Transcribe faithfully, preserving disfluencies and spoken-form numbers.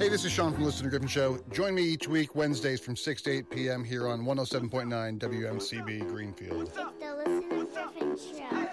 Hey, this is Sean from the Listener Griffin Show. Join me each week, Wednesdays from six to eight p.m. here on one oh seven point nine W M C B Greenfield. The Listener Griffin Show.